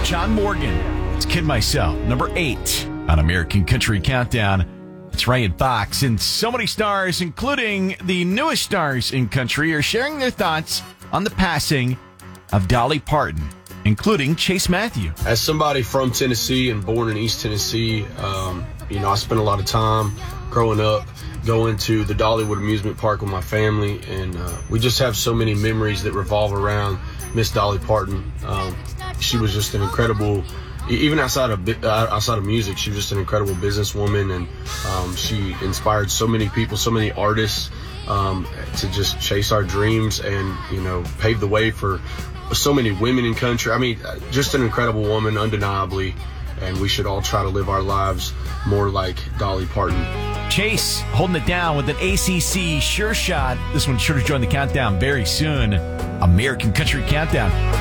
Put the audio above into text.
John Morgan. It's Kid Myself, number 8 on American Country Countdown. It's Ryan Fox, and so many stars, including the newest stars in country, are sharing their thoughts on the passing of Dolly Parton, including Chase Matthew. As somebody from Tennessee and born in East Tennessee, I spent a lot of time growing up going to the Dollywood amusement park with my family, and we just have so many memories that revolve around Miss Dolly Parton. She was just an incredible, even outside of music, she was just an incredible businesswoman, and she inspired so many people, so many artists to just chase our dreams and, pave the way for so many women in country. I mean, just an incredible woman, undeniably, and we should all try to live our lives more like Dolly Parton. Chase holding it down with an ACC sure shot. This one's sure to join the countdown very soon. American Country Countdown.